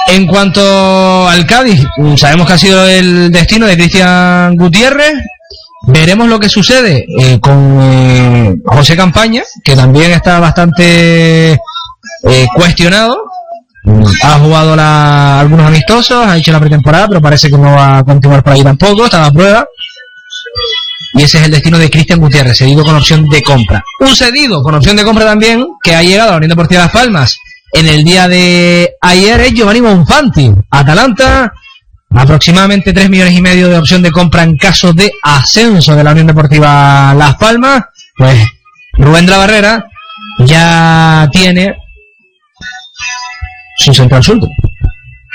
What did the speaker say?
En cuanto al Cádiz, sabemos que ha sido el destino de Cristian Gutiérrez. Veremos lo que sucede con José Campaña, que también está bastante cuestionado. Ha jugado algunos amistosos, ha hecho la pretemporada, pero parece que no va a continuar por ahí tampoco, está a prueba. Y ese es el destino de Cristian Gutiérrez, cedido con opción de compra. Un cedido con opción de compra también, que ha llegado a la Unión Deportiva Las Palmas en el día de ayer, es Giovanni Bonfanti. Atalanta, aproximadamente 3,5 millones de opción de compra en caso de ascenso de la Unión Deportiva Las Palmas. Pues Rubén de la Barrera ya tiene su central surdo.